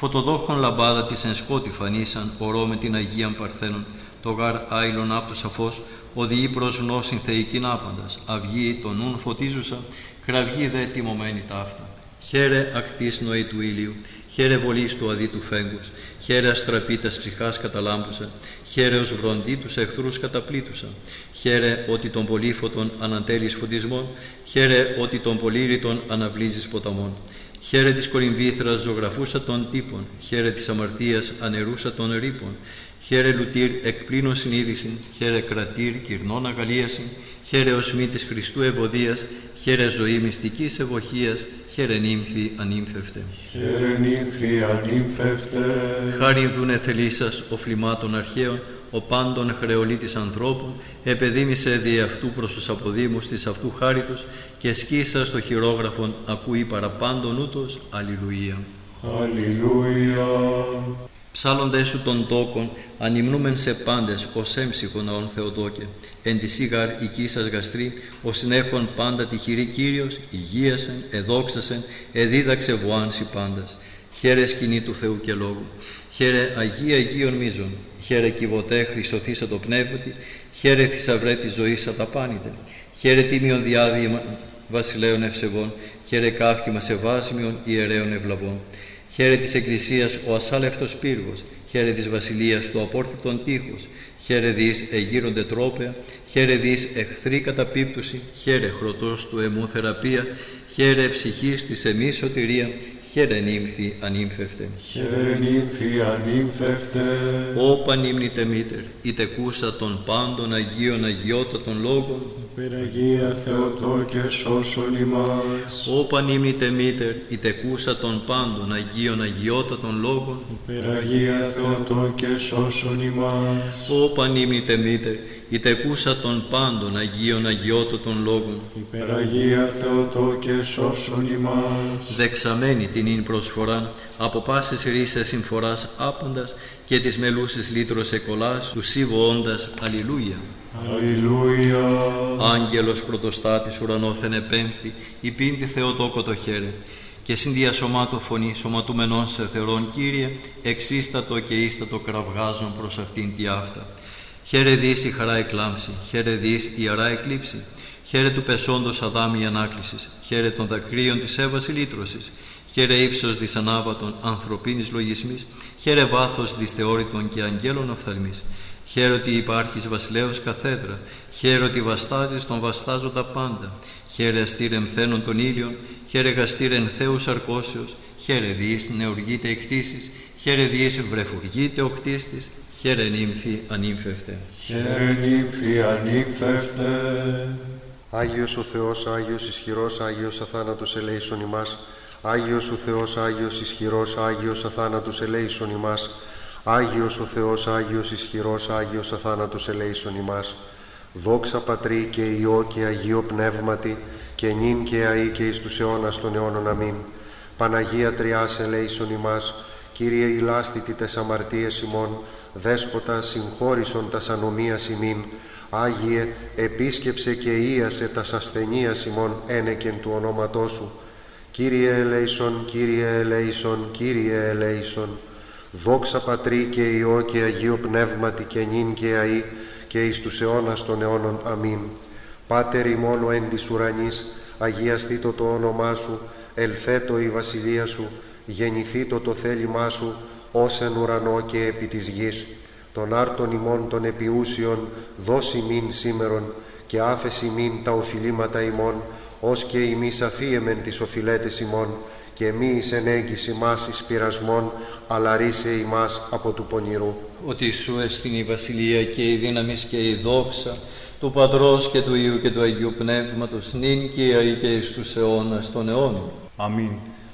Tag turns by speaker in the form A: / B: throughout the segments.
A: Φωτοδόχων λαμπάδα της εν σκότη φανίσαν, ορώ με την Αγίαν Παρθένων, το γάρ άειλον άπτο σαφώς, οδηγεί προς γνώσιν θεϊκήν άπαντας, αυγή τον νουν φωτίζουσα, κραυγή δε τιμωμένη ταύτα. Χαίρε ακτής νοή του ήλιου, χαίρε βολής του αδίτου φέγγους, χαίρε αστραπήτας ψυχάς καταλάμπουσα, χαίρε ως βροντί τους εχθρούς καταπλήτουσα, χαίρε ότι τον πολύφωτον ανατέλεις φωτισμών, χαίρε ότι τον πολύρητον αναβλύζεις ποταμών. Χαίρε της κορυμβήθρας ζωγραφούσα των τύπων, χαίρε της αμαρτίας ανερούσα των ρήπων, χαίρε λουτήρ εκπλήνων συνείδησιν, χαίρε κρατήρ κυρνών αγαλίασιν, χαίρε οσμή της Χριστού ευωδίας, χαίρε ζωή μυστικής ευωχίας, χαίρε νύμφη ανήμφευτε.
B: Χαίρε νύμφη ανήμφευτε.
A: Χάριν δούνε θελήσας ο φλιμάτων αρχαίων, ο πάντων χρεολίτης ανθρώπων, επεδίμησε δι' αυτού προς τους αποδήμους της αυτού χάριτος και σκίσα στο χειρόγραφον ακούει παραπάντων ούτως. Αλληλουία.
B: Αλληλούια.
A: Ψάλλοντες σου των τόκων, ανυμνούμεν σε πάντες, ως έμψυχον αόν Θεοτόκε. Εν τη σίγαρ οικίσας γαστρή, ως συνέχον πάντα τυχηρή Κύριος, υγείασεν, εδόξασεν, εδίδαξε βοάνση πάντας. Χαίρε σκηνή του Θεού και Λόγου. Χαίρε Αγία Αγίων μίζων. Χαίρε κυβωτέ χρυσοθήσα το πνεύματι. Χαίρε θησαυρέ της ζωής αταπάνητε. Χαίρε τίμιον διάδημα βασιλέων ευσεβών. Χαίρε κάφημα σεβάσμιων ιερέων ευλαβών. Χαίρε της Εκκλησίας ο ασάλευτος πύργος, χαίρε της Βασιλείας του απόρθητον τείχος, χαίρε δις εγείρονται τρόπαια, χαίρε δις εχθρή καταπίπτωση, χαίρε χρωτός του αιμού θεραπεία, χαίρε ψυχής της εμής σωτηρία, χαίρε νύμφη ανήμφευτε.
B: Χαίρε νύμφη ανήμφευτε.
A: Ω πανύμνητε μήτερ, είτε κούσα των πάντων Αγίων αγιότατων λόγων,
B: Υπεραγία Θεοτόκε σώσον ημάς.
A: Ω πανύμνητε μήτερ, είτε κούσα των πάντων Αγίων αγιότατων λόγων,
B: Υπεραγία Θεοτόκε σώσον ημάς.
A: Ω πανύμνητε μήτερ, είτε κούσα των πάντων Αγίων αγιότατων λόγων,
B: Υπεραγία Θεοτόκε σώσον ημάς.
A: δεξαμένη την ίν προσφοράν, από πάσης ρίσες συμφοράς άπαντας και της μελούσης λύτρος εκολάς, του σύβω όντας. Αλληλούια.
B: Αλληλούια.
A: Άγγελος πρωτοστάτης ουρανόθεν επέμφθη, υπήντη Θεοτόκο το χαίρε. Και συνδιασωμάτω φωνή σωματούμενον σε θερόν Κύριε, εξίστατο και ίστατο κραυγάζον προς αυτήν τη αυτά. Χαίρε δις η χαρά εκλάμψη, χαίρε δις η αρά εκλείψη, χαίρε του πεσόντος Αδάμ η ανάκλησης, χαίρε των δακρύων της Εύας η λύτρωσης, χαίρε ύψος δυσανάβατον ανθρωπίνης λογισμής, χαίρε βάθος δυσθεώρητον και αγγέλων οφθαλμής. Χαίρε ότι υπάρχεις βασιλέως καθέδρα, χαίρε ότι βαστάζεις τον βαστάζοντα πάντα, χαίρε αστήρεν θένον των ήλιων, χαίρε γαστήρεν Θεούς αρκώσεως, χαίρε διείς νεουργείται εκτίσεις, χαίρε διείς βρεφουργείται ο κτίστης, χαίρε νύμφη ανήμφευτε.
B: Χαίρε νύμφη ανήμφευτε.
C: Άγιος ο Θεός, Άγιος ισχυρός, Άγιος αθάνατος ελέησον ημάς. Άγιος ο Θεός, Άγιος ισχυρός, Άγιος αθάνατος ελέησον ημάς. Άγιος ο Θεός, Άγιος ισχυρός, Άγιος αθάνατος ελέησον ημάς. Δόξα Πατρί και Υιό και Αγίο Πνεύματι, και νυν και αεί και εις τους αιώνας των αιώνων. Αμήν. Παναγία Τριάς ελέησον ημάς. Κύριε ηλάστητη τες αμαρτίες ημών, Δέσποτα συγχώρησον τας ανομίας ημίν. Άγιε επίσκεψε και ίασε τας ασθενείας ημών ένεκεν του ονόματός σου. Κύριε ελέησον, Κύριε ελέησον, Κύριε ελέησον. Δόξα Πατρί και Υιό και Αγίο Πνεύματι, και νυν και αεί και εις τους αιώνας των αιώνων. Αμήν. Πάτερ ημών ο εν της ουρανής, αγιαστήτω το όνομά σου, ελθέτω η βασιλεία σου, γεννηθήτω το θέλημά σου, ως εν ουρανό και επί της γης. Τον άρτον ημών των επιούσιων δώσ' ημίν σήμερον, και άφεση ημίν τα οφειλήματα ημών, ως και ημείς αφίεμεν τις οφειλέτες ημών, και μη εις ενέγγιση μας εις πειρασμών, αλλά ρίσε ημάς από του πονηρού.
A: Ότι σου εστιν η βασιλεία και η δύναμις και η δόξα του Πατρός και του Υιού και του Αγίου Πνεύματος, νυν και αεί και εις τους αιώνας των αιώνων.
D: Αμήν.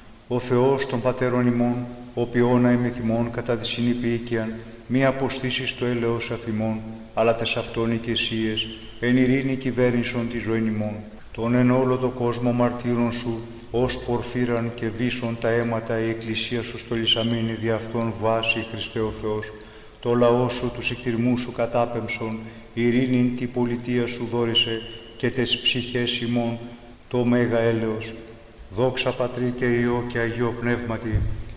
D: Ο Θεός των Πατέρων ημών, ο ποιόνα ημεθυμών κατά τη συνυπήκαιαν, μη αποστήσεις το έλεος αφημών, αλλά τες αυτόν οικεσίες, εν ειρήνη κυβέρνησον τη ζωήν ημών. Τον εν όλο το κόσμο μαρτύρων σου, ως πορφύραν και βίσον τα αίματα η Εκκλησία σου στολισαμένη δι' αυτόν βάση, Χριστέ ο Θεός. Το λαό σου, τους εκτιρμούς σου κατάπεμψον, ειρήνην τη πολιτεία σου δόρισε, και τες ψυχές ημών το μέγα έλεος. Δόξα Πατρί και Υιό και Αγίο Πνεύματι,